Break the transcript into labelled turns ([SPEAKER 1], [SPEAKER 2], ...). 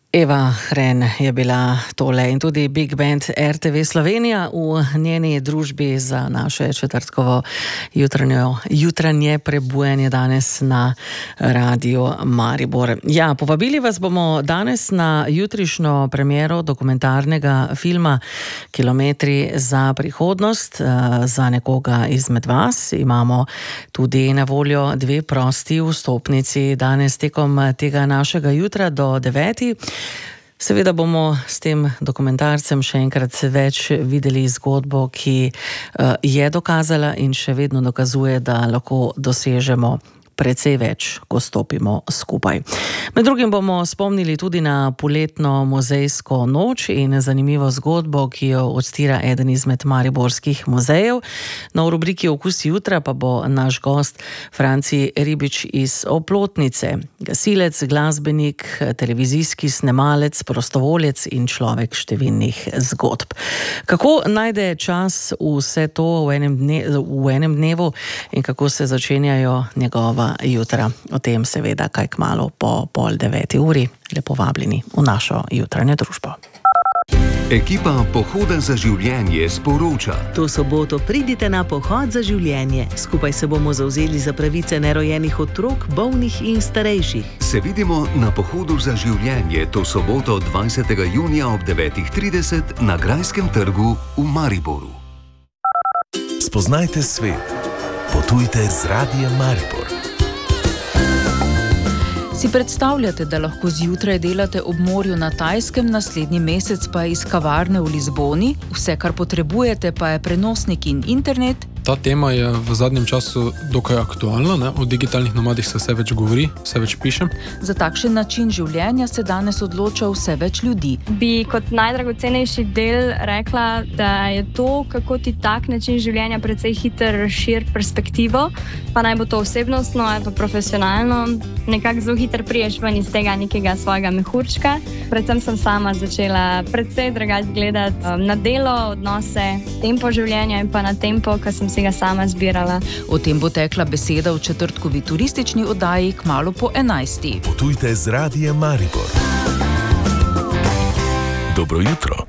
[SPEAKER 1] Eva Hren je bila tole in tudi Big Band RTV Slovenija v njeni družbi za naše četrtkovo jutranje prebujanje danes na Radio Maribor. Ja, povabili vas bomo danes na jutrišnjo premiero dokumentarnega filma Kilometri za prihodnost. Za nekoga izmed vas imamo tudi na voljo 2 prosti vstopnici danes tekom tega našega jutra do 9. Seveda bomo s tem dokumentarcem še enkrat več videli zgodbo, ki je dokazala in še vedno dokazuje, da lahko dosežemo precej več, ko stopimo skupaj. Med drugim bomo spomnili tudi na poletno muzejsko noč in zanimivo zgodbo, ki jo odstira eden izmed mariborskih muzejev. No, v rubriki Okusi jutra pa bo naš gost Franci Ribič iz Oplotnice. Gasilec, glasbenik, televizijski snemalec, prostovoljec in človek številnih zgodb. Kako najde čas vse to v enem dnevu in kako se začenjajo njegova jutra? O tem seveda kaj kmalu po 8:30. Lepo vabljeni v našo jutranjo družbo.
[SPEAKER 2] Ekipa Pohoda za življenje sporoča.
[SPEAKER 3] To soboto pridite na Pohod za življenje. Skupaj se bomo zavzeli za pravice nerojenih otrok, bolnih in starejših.
[SPEAKER 2] Se vidimo na Pohodu za življenje to soboto 20. junija ob 9:30 na Grajskem trgu v Mariboru.
[SPEAKER 4] Spoznajte svet. Potujte z Radiem Maribor.
[SPEAKER 5] Si predstavljate, da lahko zjutraj delate ob morju na Tajskem, naslednji mesec pa iz kavarne v Lizboni? Vse, kar potrebujete, pa je prenosnik in internet?
[SPEAKER 6] Ta tema je v zadnjem času dokaj aktualna, ne? O digitalnih nomadih se vse več govori, vse več piše.
[SPEAKER 5] Za takšen način življenja se danes odloča vse več ljudi.
[SPEAKER 7] Bi kot najdragocenejši del rekla, da je to, kako ti tak način življenja precej hitro razširi perspektivo, pa naj bo to osebnostno ali pa profesionalno, nekako zelo hitro priješ ven iz tega nekega svojega mehurčka. Predvsem sem sama začela precej drugače gledati na delo, odnose, tempo življenja in pa na tempo, ki sem si ga sama zbirala.
[SPEAKER 5] O tem bo tekla beseda v četrtkovi turistični oddaji kmalu po 11.
[SPEAKER 4] Potujte z Radiem Maribor. Dobro jutro.